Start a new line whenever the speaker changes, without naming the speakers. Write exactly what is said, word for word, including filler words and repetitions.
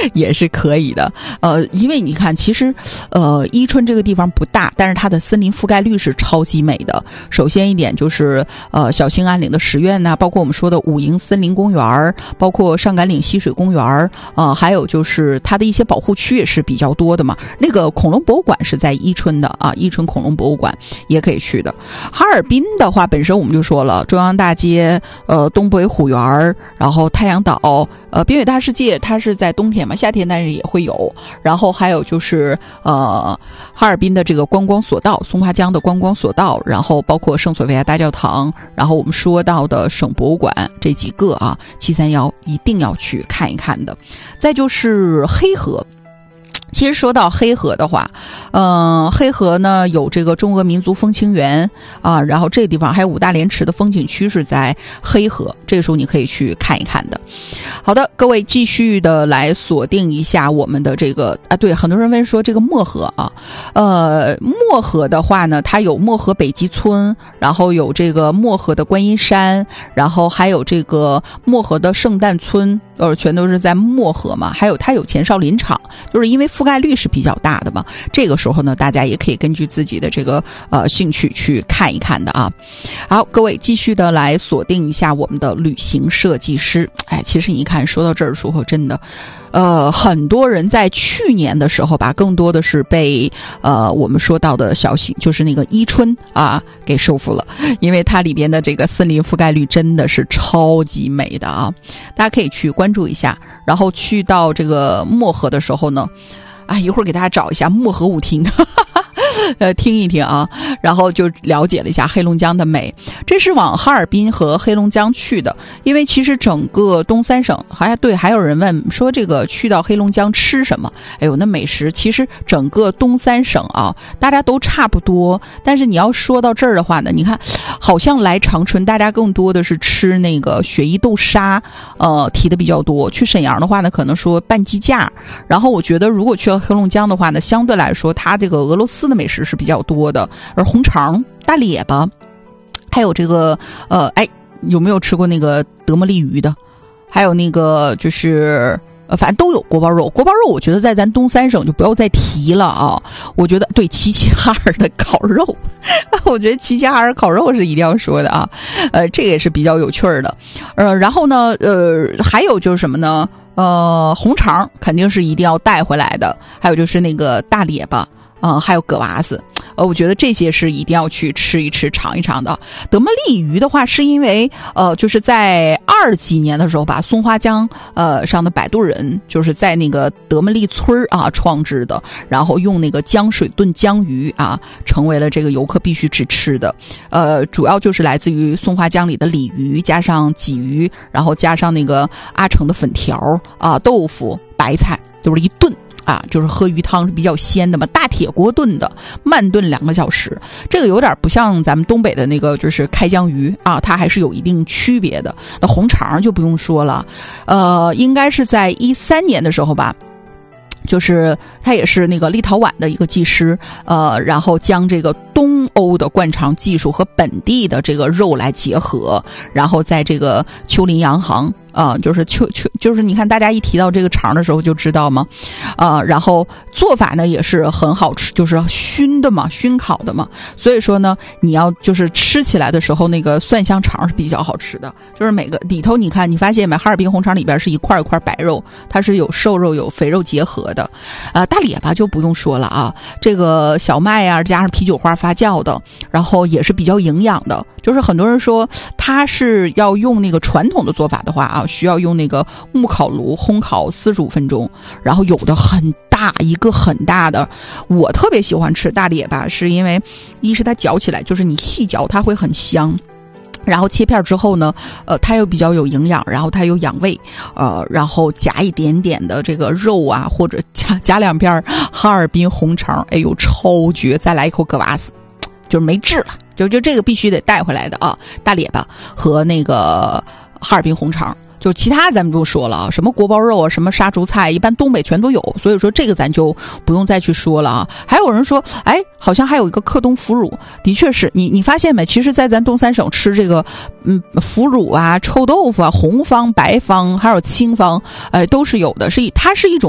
也是可以的。呃，因为你看，其实呃，伊春这个地方不大，但是它的森林覆盖率是超级美的。首先一点就是呃，小兴安岭的石院呐、啊，包括我们说的五营森林公园，包括上甘岭溪水公园啊、呃，还有就是它的一些保护区也是比较多的嘛。那个恐龙博物馆是在伊春的啊，伊春恐龙博物馆也可以去的。哈尔滨的话，本身我们就说了，中央大街、呃东北虎园，然后太阳岛、呃边远大世界，它是在冬天嘛，夏天但是也会有。然后还有就是呃哈尔滨的这个观光索道，松花江的观光索道，然后包括圣索菲亚大教堂，然后我们说到的省博物馆这几个啊，七三幺一定要去看一看的。再就是黑河。其实说到黑河的话，嗯、呃，黑河呢有这个中俄民族风情园啊，然后这个地方还有五大连池的风景区是在黑河，这个时候你可以去看一看的。好的，各位继续的来锁定一下我们的这个啊，对，很多人问说这个漠河啊，呃，漠河的话呢，它有漠河北极村，然后有这个漠河的观音山，然后还有这个漠河的圣诞村。呃，全都是在漠河嘛，还有它有前哨林场，就是因为覆盖率是比较大的嘛。这个时候呢，大家也可以根据自己的这个呃兴趣去看一看的啊。好，各位继续的来锁定一下我们的旅行设计师。哎，其实你看说到这儿的时候，真的。呃，很多人在去年的时候吧，更多的是被呃我们说到的小型，就是那个伊春啊给收服了，因为它里边的这个森林覆盖率真的是超级美的啊，大家可以去关注一下。然后去到这个漠河的时候呢，啊，一会儿给大家找一下漠河舞厅。呃，听一听啊，然后就了解了一下黑龙江的美。这是往哈尔滨和黑龙江去的，因为其实整个东三省，还对，还有人问说这个去到黑龙江吃什么？哎呦，那美食其实整个东三省啊，大家都差不多。但是你要说到这儿的话呢，你看，好像来长春，大家更多的是吃那个雪衣豆沙，呃，提的比较多。去沈阳的话呢，可能说拌鸡架。然后我觉得，如果去到黑龙江的话呢，相对来说，它这个俄罗斯的美食是比较多的，而红肠、大列巴，还有这个呃，哎，有没有吃过那个德莫利鱼的？还有那个就是呃，反正都有锅包肉。锅包肉，我觉得在咱东三省就不要再提了啊。我觉得对齐齐哈尔的烤肉，我觉得齐齐哈尔烤肉是一定要说的啊。呃，这个也是比较有趣的。呃，然后呢，呃，还有就是什么呢？呃，红肠肯定是一定要带回来的。还有就是那个大列巴。嗯，还有葛娃子，呃，我觉得这些是一定要去吃一吃、尝一尝的。德莫利鱼的话，是因为呃，就是在二几年的时候吧，松花江呃上的摆渡人就是在那个德莫利村啊创制的，然后用那个江水炖江鱼啊，成为了这个游客必须去吃的。呃，主要就是来自于松花江里的鲤鱼，加上鲫鱼，然后加上那个阿城的粉条啊、豆腐、白菜，就是一炖。啊，就是喝鱼汤是比较鲜的嘛，大铁锅炖的，慢炖两个小时，这个有点不像咱们东北的那个就是开江鱼啊，它还是有一定区别的。那红肠就不用说了，呃，应该是在一三年的时候吧。就是他也是那个立陶宛的一个技师，呃，然后将这个东欧的灌肠技术和本地的这个肉来结合，然后在这个丘陵洋行啊、呃，就是丘丘，就是你看大家一提到这个肠的时候就知道吗？啊、呃，然后做法呢也是很好吃，就是熏的嘛，熏烤的嘛，所以说呢，你要就是吃起来的时候，那个蒜香肠是比较好吃的，就是每个里头你看，你发现没？哈尔滨红肠里边是一块一块白肉，它是有瘦肉有肥肉结合的。呃，大列巴就不用说了啊，这个小麦啊加上啤酒花发酵的，然后也是比较营养的。就是很多人说它是要用那个传统的做法的话啊，需要用那个木烤炉烘烤四十五分钟，然后有的很大一个很大的。我特别喜欢吃大列巴，是因为一是它嚼起来就是你细嚼它会很香。然后切片之后呢，呃，它又比较有营养，然后它有养胃，呃，然后夹一点点的这个肉啊，或者夹夹两片哈尔滨红肠，哎呦，超绝！再来一口葛瓦斯，就是没治了，就就这个必须得带回来的啊，大列巴和那个哈尔滨红肠。就其他咱们不说了啊，什么锅包肉啊，什么杀猪菜，一般东北全都有，所以说这个咱就不用再去说了啊。还有人说，哎，好像还有一个克东腐乳，的确是你你发现没？其实，在咱东三省吃这个，嗯，腐乳啊、臭豆腐啊、红方、白方还有青方，哎，都是有的，是它是一种。